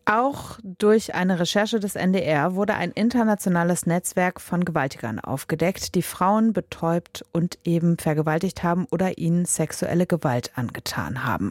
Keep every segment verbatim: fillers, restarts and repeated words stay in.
Auch durch eine Recherche des N D R wurde ein internationales Netzwerk von Gewaltigern aufgedeckt, die Frauen betäubt und eben vergewaltigt haben oder ihnen sexuelle Gewalt angetan haben.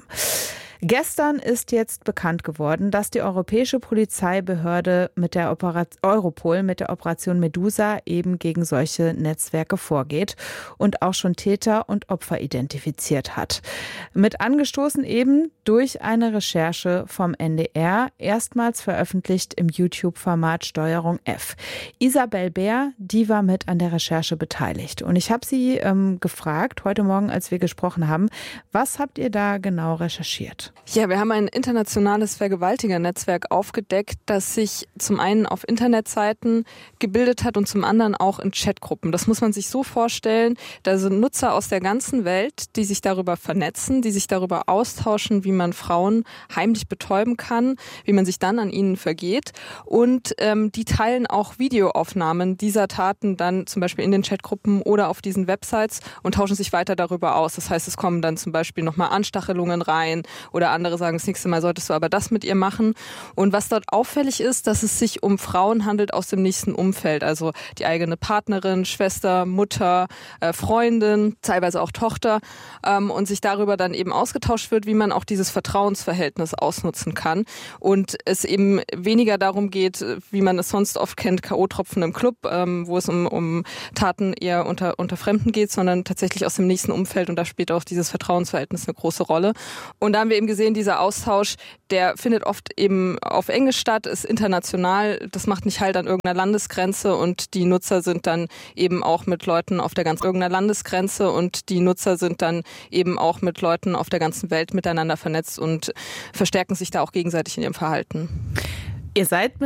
Gestern ist jetzt bekannt geworden, dass die europäische Polizeibehörde mit der Operation Europol mit der Operation Medusa eben gegen solche Netzwerke vorgeht und auch schon Täter und Opfer identifiziert hat. Mit angestoßen eben durch eine Recherche vom N D R, erstmals veröffentlicht im YouTube-Format Steuerung F. Isabel Bär, die war mit an der Recherche beteiligt. Und ich habe sie ähm, gefragt, heute Morgen, als wir gesprochen haben, was habt ihr da genau recherchiert? Ja, wir haben ein internationales Vergewaltigernetzwerk aufgedeckt, das sich zum einen auf Internetseiten gebildet hat und zum anderen auch in Chatgruppen. Das muss man sich so vorstellen, da sind Nutzer aus der ganzen Welt, die sich darüber vernetzen, die sich darüber austauschen, wie man Frauen heimlich betäuben kann, wie man sich dann an ihnen vergeht. Und ähm, die teilen auch Videoaufnahmen dieser Taten dann zum Beispiel in den Chatgruppen oder auf diesen Websites und tauschen sich weiter darüber aus. Das heißt, es kommen dann zum Beispiel nochmal Anstachelungen rein, oder andere sagen, das nächste Mal solltest du aber das mit ihr machen. Und was dort auffällig ist, dass es sich um Frauen handelt aus dem nächsten Umfeld. Also die eigene Partnerin, Schwester, Mutter, äh, Freundin, teilweise auch Tochter. Ähm, und sich darüber dann eben ausgetauscht wird, wie man auch dieses Vertrauensverhältnis ausnutzen kann. Und es eben weniger darum geht, wie man es sonst oft kennt, K O-Tropfen im Club, ähm, wo es um, um Taten eher unter, unter Fremden geht, sondern tatsächlich aus dem nächsten Umfeld. Und da spielt auch dieses Vertrauensverhältnis eine große Rolle. Und da haben wir eben gesehen, dieser Austausch, der findet oft eben auf Englisch statt, ist international, das macht nicht halt an irgendeiner Landesgrenze und die Nutzer sind dann eben auch mit Leuten auf der ganzen irgendeiner Landesgrenze und die Nutzer sind dann eben auch mit Leuten auf der ganzen Welt miteinander vernetzt und verstärken sich da auch gegenseitig in ihrem Verhalten. Ihr seid